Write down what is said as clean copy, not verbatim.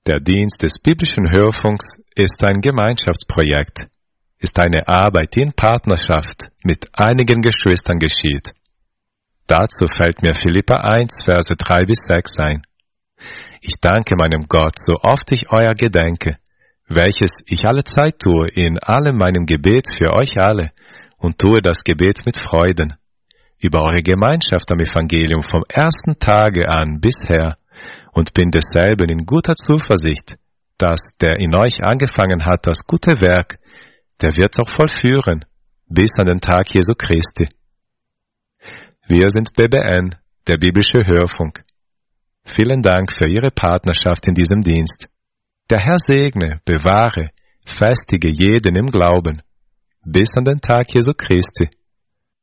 Der Dienst des biblischen Hörfunks ist ein Gemeinschaftsprojekt, ist eine Arbeit, die in Partnerschaft mit einigen Geschwistern geschieht. Dazu fällt mir Philipper 1, Verse 3 bis 6 ein. Ich danke meinem Gott, so oft ich euer gedenke, welches ich alle Zeit tue in allem meinem Gebet für euch alle und tue das Gebet mit Freuden, über eure Gemeinschaft am Evangelium vom ersten Tage an bisher und bin desselben in guter Zuversicht, dass der in euch angefangen hat das gute Werk, der wird's auch vollführen, bis an den Tag Jesu Christi. Wir sind BBN, der biblische Hörfunk. Vielen Dank für Ihre Partnerschaft in diesem Dienst. Der Herr segne, bewahre, festige jeden im Glauben, bis an den Tag Jesu Christi.